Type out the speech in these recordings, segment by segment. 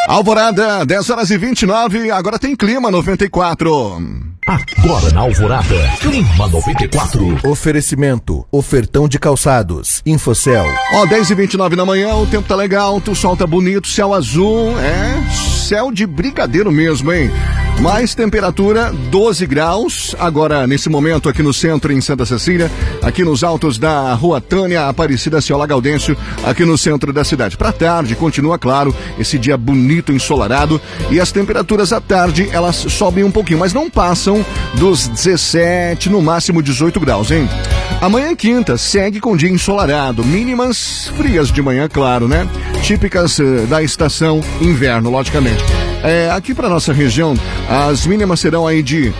Alvorada, 10h29, agora tem Clima 94. Agora na Alvorada, Clima 94. Oferecimento, ofertão de calçados, Infocel. 10h29 da manhã, o tempo tá legal, o sol tá bonito, céu azul, céu de brigadeiro mesmo, hein? Mais temperatura, 12 graus, agora nesse momento aqui no centro, em Santa Cecília, aqui nos altos da Rua Tânia Aparecida Ciola Gaudêncio, aqui no centro da cidade. Pra tarde, continua claro, esse dia bonito, ensolarado, e as temperaturas à tarde, elas sobem um pouquinho, mas não passam dos 17, no máximo 18 graus, hein? Amanhã, quinta, segue com dia ensolarado, mínimas frias de manhã, claro, né? Típicas da estação inverno, logicamente. Aqui para nossa região, as mínimas serão aí de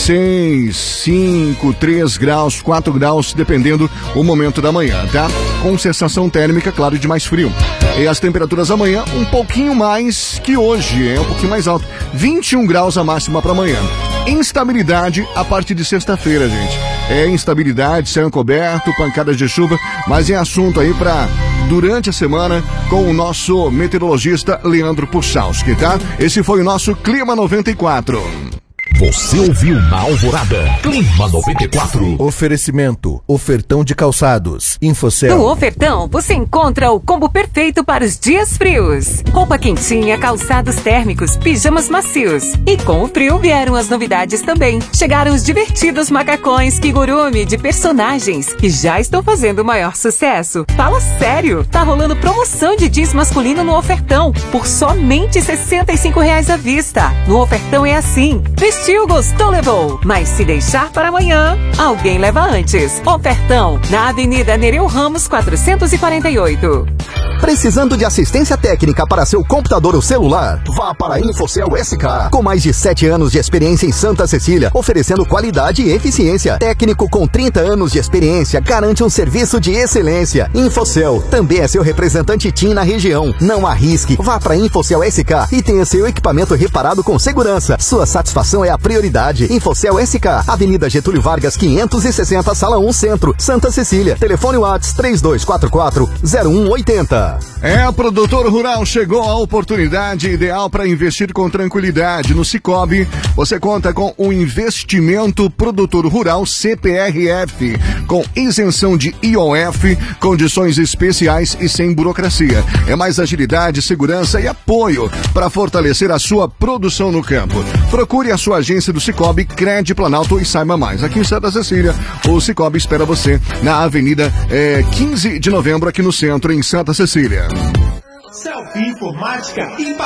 6, 5, 3 graus, 4 graus, dependendo o momento da manhã, tá? Com sensação térmica, claro, de mais frio. E as temperaturas amanhã um pouquinho mais que hoje, um pouquinho mais alto. 21 graus a máxima para amanhã. Instabilidade a partir de sexta-feira, gente. Instabilidade, céu encoberto, pancadas de chuva, mas é assunto aí para durante a semana com o nosso meteorologista Leandro Puchalski, tá? Esse foi o nosso Clima 94. Você ouviu na Alvorada, Clima 94. Oferecimento, ofertão de calçados, Infocel. No Ofertão, você encontra o combo perfeito para os dias frios. Roupa quentinha, calçados térmicos, pijamas macios. E com o frio vieram as novidades também. Chegaram os divertidos macacões Kigurumi de personagens, que já estão fazendo o maior sucesso. Fala sério, tá rolando promoção de jeans masculino no Ofertão, por somente R$ 65,00 à vista. No Ofertão é assim, vestiu, gostou, levou. Mas se deixar para amanhã, alguém leva antes. Ofertão, na Avenida Nereu Ramos 448. Precisando de assistência técnica para seu computador ou celular? Vá para a Infocel SK. Com mais de 7 anos de experiência em Santa Cecília, oferecendo qualidade e eficiência. Técnico com 30 anos de experiência garante um serviço de excelência. Infocel também é seu representante TIM na região. Não arrisque. Vá para a Infocel SK e tenha seu equipamento reparado com segurança. Sua satisfação é a prioridade. Infocel SK, Avenida Getúlio Vargas 560, Sala 1 Centro, Santa Cecília. Telefone WhatsApp 3244-0180. Produtor rural, chegou a oportunidade ideal para investir com tranquilidade. No Cicobi, você conta com o investimento produtor rural CPRF, com isenção de IOF, condições especiais e sem burocracia. É mais agilidade, segurança e apoio para fortalecer a sua produção no campo. Procure a sua agência do Cicobi, Cred Planalto e saiba mais. Aqui em Santa Cecília, o Cicobi espera você na Avenida 15 de Novembro, aqui no centro, em Santa Cecília. Selfie Informática e